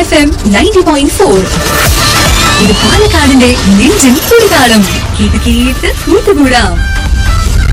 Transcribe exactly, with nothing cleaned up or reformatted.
F M ninety point four. ഇത് പാലക്കാടിന്റെ നെഞ്ചിൻ തുടിതാളം. കേട്ട് കേട്ട് കൂട്ടുകൂടാം.